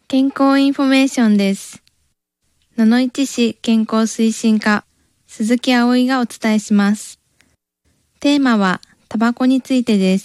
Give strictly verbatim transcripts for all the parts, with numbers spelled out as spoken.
健康インフォメーションです。野々市市健康推進課鈴木葵がお伝えします。テーマはタバコについてです。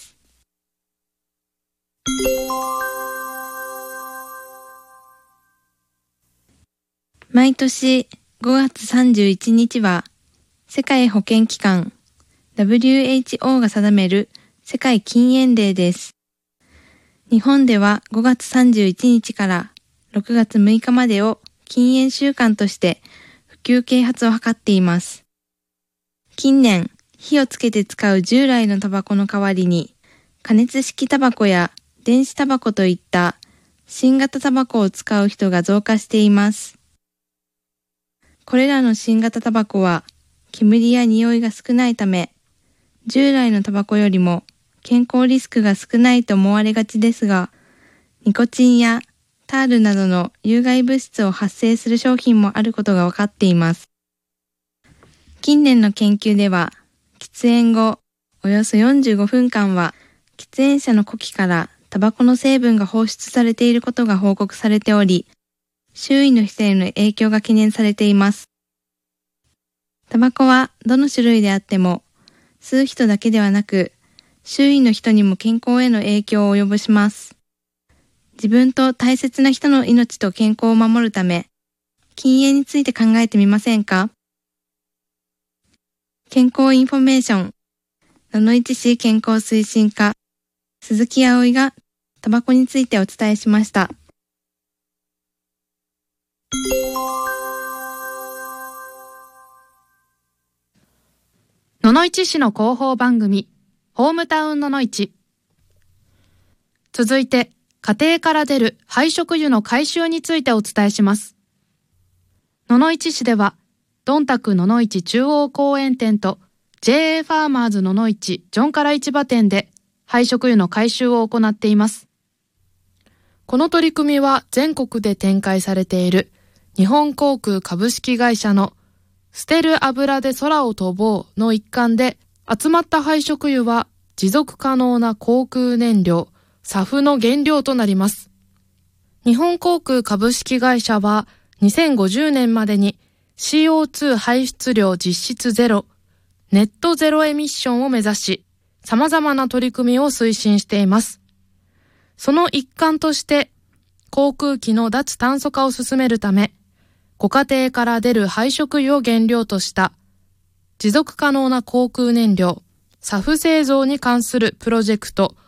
毎年ごがつさんじゅういちにちは世界保健機関 ダブリューエイチオー が定める世界禁煙デーです。日本ではごがつさんじゅういちにちからろくがつむいかまでを禁煙週間として普及啓発を図っています。近年、火をつけて使う従来のタバコの代わりに加熱式タバコや電子タバコといった新型タバコを使う人が増加しています。これらの新型タバコは煙や匂いが少ないため、従来のタバコよりも健康リスクが少ないと思われがちですが、ニコチンやタールなどの有害物質を発生する商品もあることが分かっています。近年の研究では、喫煙後およそよんじゅうごふんかんは喫煙者の呼気からタバコの成分が放出されていることが報告されており、周囲の人への影響が懸念されています。タバコはどの種類であっても、吸う人だけではなく、周囲の人にも健康への影響を及ぼします。自分と大切な人の命と健康を守るため、禁煙について考えてみませんか？健康インフォメーション、野々市市健康推進課、鈴木葵がタバコについてお伝えしました。 野々市市の広報番組、ホームタウン野々市。続いて、家庭から出る廃食油の回収についてお伝えします。野々市市では、ドンタク野々市中央公園店と ジェーエー ファーマーズ野々市ジョンカラ市場店で廃食油の回収を行っています。この取り組みは全国で展開されている日本航空株式会社の捨てる油で空を飛ぼうの一環で、集まった廃食油は持続可能な航空燃料サフの原料となります。日本航空株式会社はにせんごじゅうねんまでに シーオーツー 排出量実質ゼロ、ネットゼロエミッションを目指し、様々な取り組みを推進しています。その一環として、航空機の脱炭素化を進めるため、ご家庭から出る廃食油を原料とした持続可能な航空燃料サフ製造に関するプロジェクト